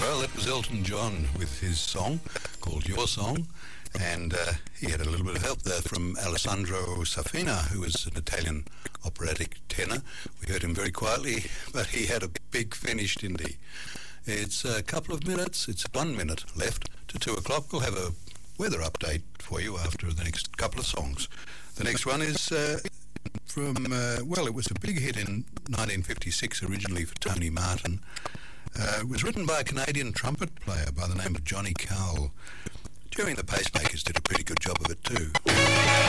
Well, that was Elton John with his song called Your Song, and he had a little bit of help there from Alessandro Safina, who was an Italian operatic tenor. We heard him very quietly, but he had a big finish, didn't he? It's a couple of minutes, it's 1 minute left to 2 o'clock. We'll have a weather update for you after the next couple of songs. The next one is from, well, it was a big hit in 1956 originally for Tony Martin. It was written by a Canadian trumpet player by the name of Johnny Cowell. Jerry and the Pacemakers did a pretty good job of it too.